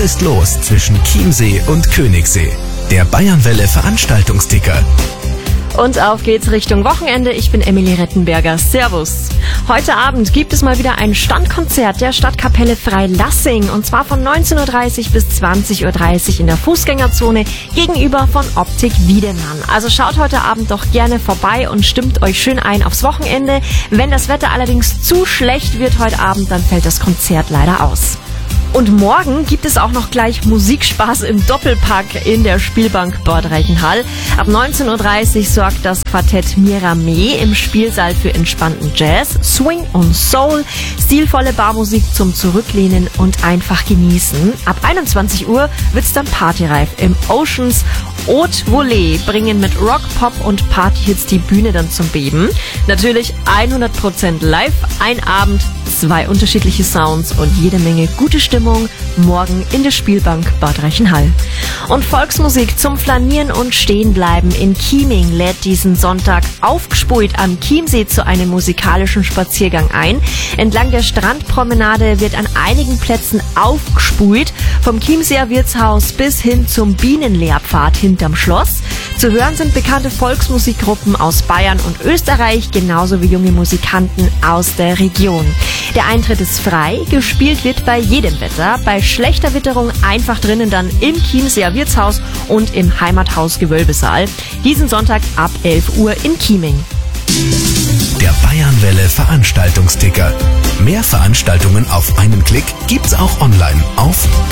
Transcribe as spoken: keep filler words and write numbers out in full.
ist los zwischen Chiemsee und Königssee? Der Bayernwelle Veranstaltungsticker. Und auf geht's Richtung Wochenende. Ich bin Emilie Rettenberger. Servus. Heute Abend gibt es mal wieder ein Standkonzert der Stadtkapelle Freilassing. Und zwar von neunzehn Uhr dreißig bis zwanzig Uhr dreißig in der Fußgängerzone gegenüber von Optik Wiedemann. Also schaut heute Abend doch gerne vorbei und stimmt euch schön ein aufs Wochenende. Wenn das Wetter allerdings zu schlecht wird heute Abend, dann fällt das Konzert leider aus. Und morgen gibt es auch noch gleich Musikspaß im Doppelpack in der Spielbank Bad Reichenhall. Ab neunzehn Uhr dreißig sorgt das Quartett Mirame im Spielsaal für entspannten Jazz, Swing und Soul, stilvolle Barmusik zum Zurücklehnen und einfach genießen. Ab einundzwanzig Uhr wird's dann partyreif im Oceans. Haute Volée bringen mit Rock, Pop und Partyhits die Bühne dann zum Beben. Natürlich hundert Prozent live, ein Abend, zwei unterschiedliche Sounds und jede Menge gute Stimmung morgen in der Spielbank Bad Reichenhall. Und Volksmusik zum Flanieren und Stehenbleiben in Chieming lädt diesen Sonntag aufgespult am Chiemsee zu einem musikalischen Spaziergang ein. Entlang der Strandpromenade wird an einigen Plätzen aufgespult, vom Chiemseer Wirtshaus bis hin zum Bienenlehrpfad hinterm Schloss. Zu hören sind bekannte Volksmusikgruppen aus Bayern und Österreich, genauso wie junge Musikanten aus der Region. Der Eintritt ist frei, gespielt wird bei jedem Wetter, bei schlechter Witterung einfach drinnen dann im Chiemseer Wirtshaus und im Heimathaus Gewölbesaal. Diesen Sonntag ab elf Uhr in Chieming. Der Bayernwelle Veranstaltungsticker. Mehr Veranstaltungen auf einen Klick gibt's auch online auf